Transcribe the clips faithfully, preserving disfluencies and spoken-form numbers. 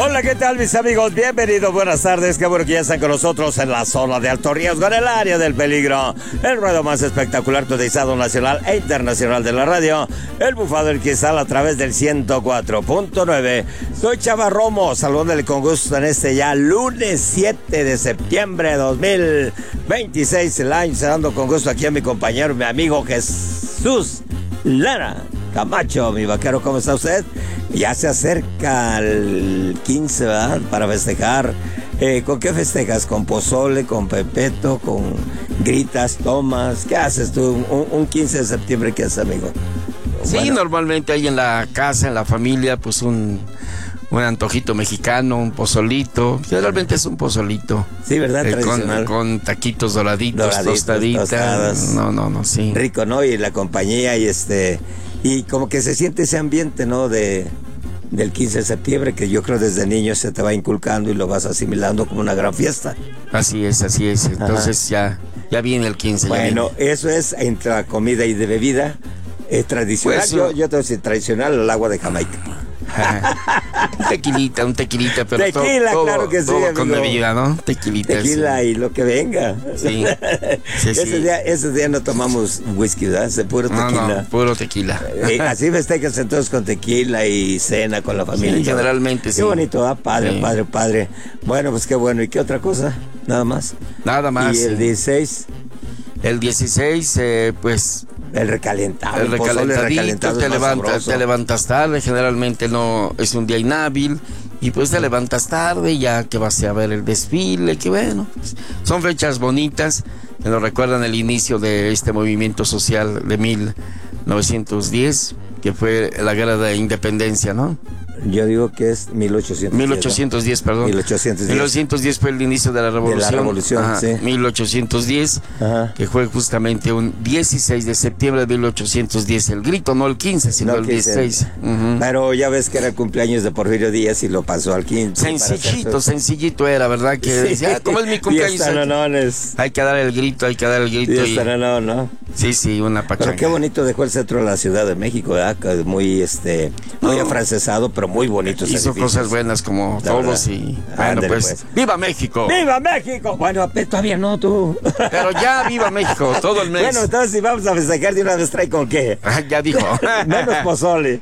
Hola, ¿qué tal, mis amigos? Bienvenidos, buenas tardes. Qué bueno que ya están con nosotros en la zona de alto riesgo, en el área del peligro. El ruedo más espectacular, cotizado nacional e internacional de la radio. El Bufadero Cristal a través del ciento cuatro punto nueve. Soy Chava Romo, saludándole con gusto en este ya lunes siete de septiembre de dos mil veintiséis. El año, saludando con gusto aquí a mi compañero, mi amigo Jesús Lara Camacho. Mi vaquero, ¿cómo está usted? Ya se acerca el quince, ¿verdad? Para festejar. Eh, ¿Con qué festejas? ¿Con pozole, con pepeto, con gritas, tomas? ¿Qué haces tú un, un quince de septiembre? ¿Qué haces, amigo? Sí, bueno, normalmente ahí en la casa, en la familia, pues un, un antojito mexicano, un pozolito. Generalmente es un pozolito. Sí, ¿verdad? Eh, Tradicional. Con, con taquitos doraditos, Doraditos, tostaditas. tostadas. No, no, no, sí. Rico, ¿no? Y la compañía y este... Y como que se siente ese ambiente, ¿no? De, del quince de septiembre, que yo creo desde niño se te va inculcando y lo vas asimilando como una gran fiesta. Así es, así es. Entonces ya, ya viene el quince. Bueno, eso es entre comida y de bebida. Eh, tradicional, Pues, yo, yo te voy a decir tradicional, el agua de Jamaica. un tequilita, un tequilita, pero tequila, todo, claro que sí, todo amigo. con bebida, ¿no? Tequilita. Tequila sí. y lo que venga. Sí, sí, ese, sí. Día, ese día no tomamos whisky, ¿verdad? Ese puro tequila. No, no, puro tequila. Eh, así festejas entonces con tequila y cena con la familia. Sí, generalmente qué sí. Qué bonito, ¿ah? Padre, sí. padre, padre. Bueno, pues qué bueno. ¿Y qué otra cosa? Nada más. Nada más. Y el dieciséis. El dieciséis, eh, pues... El recalentado. El recalentadito, recalentado te, levantas, te levantas tarde, generalmente no es un día inhábil, y pues te levantas tarde, ya que vas a ver el desfile, que bueno, pues, son fechas bonitas, que nos recuerdan el inicio de este movimiento social de mil novecientos diez, que fue la guerra de independencia, ¿no? Yo digo que es mil ochocientos diez. mil ochocientos diez, perdón. mil ochocientos diez. mil ochocientos diez fue el inicio de la revolución. De la revolución, Ajá, sí. mil ochocientos diez, Ajá. que fue justamente un dieciséis de septiembre de mil ochocientos diez. El grito, no el quince, sino no, el dieciséis. Uh-huh. Pero ya ves que era el cumpleaños de Porfirio Díaz y lo pasó al quince. Sencillito, sencillito era, ¿verdad? Que sí. decía, como es mi cumpleaños, hay, hay que dar el grito, hay que dar el grito. Y... no, no, no. Sí, sí, una pachanga. Pero qué bonito dejó el centro de la Ciudad de México, ¿verdad? Muy, este, muy no. afrancesado, pero muy bonito. Hizo cosas buenas como la todos verdad. Y bueno, Ándale, pues, pues, ¡viva México! ¡Viva México! Bueno, todavía no, tú. Pero ya, ¡viva México! Todo el mes. Bueno, entonces si vamos a festejar de una vez, ¿trae con qué? Ah, ya dijo. Menos pozole.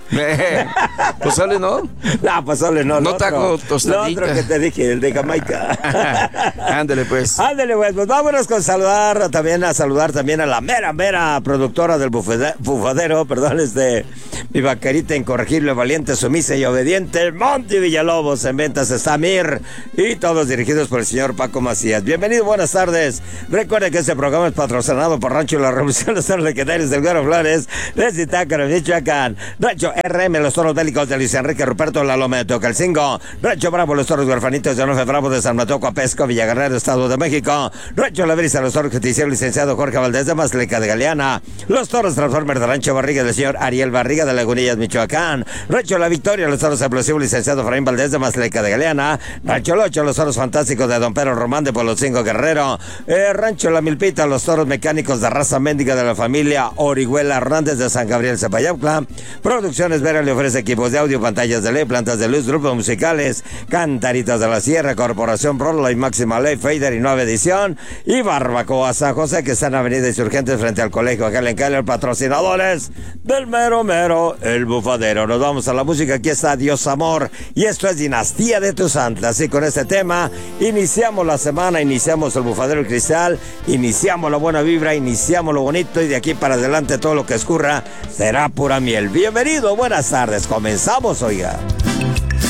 ¿Pozole no? No, pozole no. No taco tostadita. Lo otro que te dije, el de Jamaica. Ándale, pues. Ándale, pues. Pues vámonos con saludar también, a saludar también a la mera, mera productora del bufede, bufadero, perdón, este, mi vaquerita incorregible, valiente, sumisa y obediente, Monty Villalobos. En ventas está Mir y todos dirigidos por el señor Paco Macías. Bienvenido, buenas tardes. Recuerde que este programa es patrocinado por Rancho La Revolución, los toros legendarios del Güero Flores, de Zitácuaro, Michoacán. Rancho R M, los toros bélicos de Luis Enrique Ruperto, La Loma de Tocalcingo. Rancho Bravo, los toros huerfanitos de Onofre Bravo de San Mateo, Coapesco, Villaguerrero, Estado de México. Rancho La Brisa, los toros justicieros, licenciado Jorge Valdés de Mazleca de Galeana. Los toros Transformers de Rancho Barriga del señor Ariel Barriga de Lagunillas, Michoacán. Rancho La Victoria, los toros explosivos, licenciado Efraín Valdés de Mazleca de Galeana. Rancho Locho, los toros fantásticos de Don Pedro Román de Polotzingo Guerrero. Eh, Rancho La Milpita, los toros mecánicos de raza méndica de la familia Orihuela Hernández de San Gabriel Zapayaucla. Producciones Vera le ofrece equipos de audio, pantallas de L E D, plantas de luz, grupos musicales, Cantaritas de la Sierra, Corporación Prolo y Máxima Ley, Fader y Nueva Edición. Y Barbacoa San José, que está en Avenida Insurgentes frente al Colegio Helen Keller, patrocinadores del mero mero, el Bufadero. Nos vamos a la música, aquí está Dios Amor, y esto es Dinastía de tu Santa. Así con este tema iniciamos la semana, iniciamos el Bufadero Cristal, iniciamos la buena vibra, iniciamos lo bonito, y de aquí para adelante todo lo que escurra será pura miel. Bienvenido, buenas tardes, comenzamos, oiga.